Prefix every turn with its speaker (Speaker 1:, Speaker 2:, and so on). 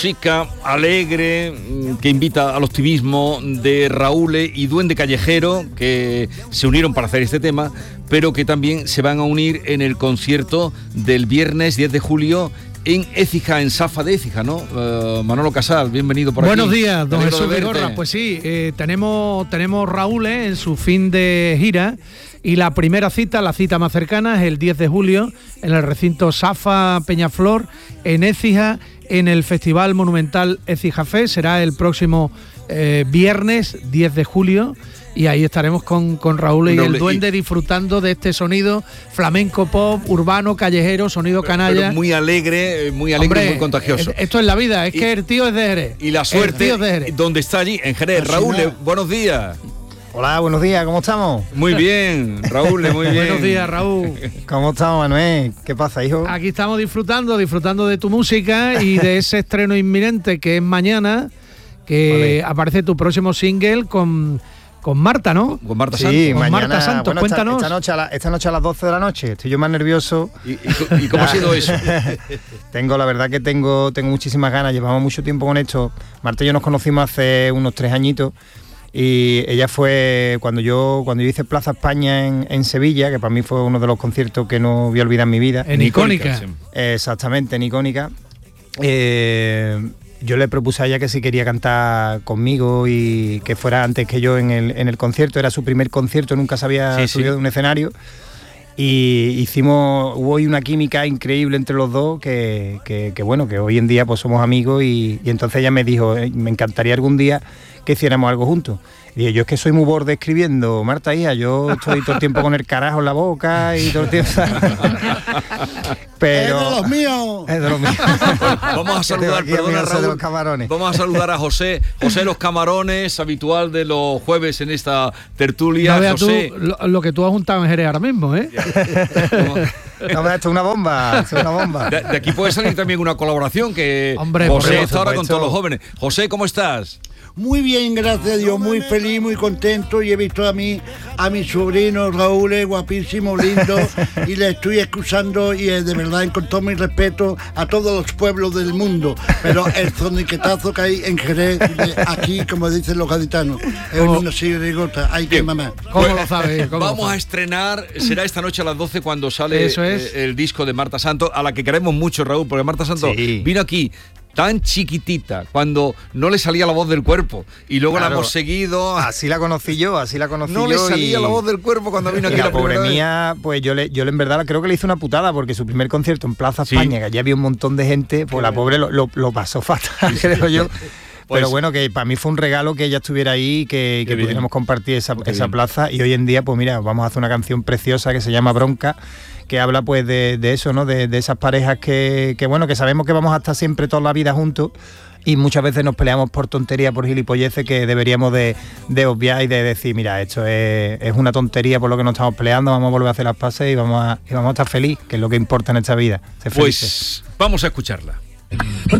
Speaker 1: Música alegre que invita al optimismo de Raúl y Duende Callejero, que se unieron para hacer este tema, pero que también se van a unir en el concierto del viernes 10 de julio en Écija, en Safa de Écija, ¿no? Manolo Casal, bienvenido por aquí.
Speaker 2: Buenos días, don Jesús Vigorra. Pues sí, tenemos Raúl en su fin de gira. Y la primera cita, la cita más cercana, es el 10 de julio en el recinto Safa Peñaflor, en Écija, en el Festival Monumental Écija Fest. Será el próximo viernes 10 de julio. Y ahí estaremos con Raúl y el Duende disfrutando de este sonido flamenco pop, urbano, callejero, sonido canalla.
Speaker 1: Pero muy alegre, muy contagioso.
Speaker 2: Esto es la vida, es que el tío es de Jerez.
Speaker 1: Y la suerte, donde está allí, en Jerez. Raúl, buenos días.
Speaker 3: Hola, buenos días, ¿cómo estamos?
Speaker 1: Muy bien, Raúl, muy bien.
Speaker 2: Buenos días, Raúl.
Speaker 3: ¿Cómo estamos, Manuel? ¿Qué pasa, hijo?
Speaker 2: Aquí estamos disfrutando de tu música y de ese estreno inminente que es mañana, que aparece tu próximo single con Marta, ¿no?
Speaker 1: Con Marta
Speaker 3: sí,
Speaker 1: Santos.
Speaker 3: Con
Speaker 2: mañana,
Speaker 3: Marta Santos,
Speaker 2: bueno, cuéntanos.
Speaker 3: Esta noche a las 12 de la noche, estoy yo más nervioso.
Speaker 1: ¿Y cómo ha sido eso?
Speaker 3: La verdad que tengo muchísimas ganas, llevamos mucho tiempo con esto. Marta y yo nos conocimos hace unos 3 añitos. Y ella fue cuando yo hice Plaza España en Sevilla, que para mí fue uno de los conciertos que no voy a olvidar en mi vida.
Speaker 2: En Icónica.
Speaker 1: Sí.
Speaker 3: Exactamente, en Icónica. Yo le propuse a ella que si quería cantar conmigo y que fuera antes que yo en el concierto. Era su primer concierto, nunca se había subido de un escenario. Y hubo hoy una química increíble entre los dos que hoy en día pues somos amigos y entonces ella me dijo, me encantaría algún día que hiciéramos algo juntos. Y dije, yo es que soy muy borde escribiendo, Marta, hija, yo estoy todo el tiempo con el carajo en la boca y todo el tiempo... Pero...
Speaker 4: ¡Es de los míos!
Speaker 3: Es de los míos.
Speaker 1: Vamos a saludar, perdona, Raúl,
Speaker 3: los camarones.
Speaker 1: Vamos a saludar a José Los Camarones, habitual de los jueves en esta tertulia.
Speaker 2: No,
Speaker 1: José,
Speaker 2: tú, lo que tú has juntado en Jerez ahora mismo, ¿eh?
Speaker 3: No, esto es una bomba,
Speaker 1: De aquí puede salir también una colaboración que
Speaker 2: Hombre,
Speaker 1: José está ahora con todos los jóvenes. José, ¿cómo estás?
Speaker 4: Muy bien, gracias a Dios, muy feliz, muy contento, y he visto a mi sobrino Raúl, es guapísimo, lindo, y le estoy excusando y de verdad, con todo mi respeto a todos los pueblos del mundo, pero el zoniquetazo que hay en Jerez, aquí, como dicen los gaditanos, es una sirigota, hay que mamar.
Speaker 2: ¿Cómo lo sabes?
Speaker 1: Vamos a estrenar, será esta noche a las 12 cuando sale el disco de Marta Santos, a la que queremos mucho, Raúl, porque Marta Santos vino aquí tan chiquitita, cuando no le salía la voz del cuerpo, y luego la hemos seguido.
Speaker 3: Así la conocí yo.
Speaker 1: No le salía la voz del cuerpo cuando vino aquí
Speaker 3: la pobre mía, pues yo en verdad creo que le hice una putada, porque su primer concierto en Plaza España, que allí había un montón de gente, pues la pobre lo pasó fatal, creo yo. Pero bueno, que para mí fue un regalo que ella estuviera ahí, que pudiéramos compartir esa plaza, y hoy en día, pues mira, vamos a hacer una canción preciosa que se llama Bronca, que habla pues de eso, ¿no? De esas parejas que sabemos que vamos a estar siempre toda la vida juntos, y muchas veces nos peleamos por tontería, por gilipolleces que deberíamos de obviar y de decir, mira, esto es una tontería por lo que nos estamos peleando, vamos a volver a hacer las paces y vamos a estar felices, que es lo que importa en esta vida, ser felices.
Speaker 1: Pues vamos a escucharla.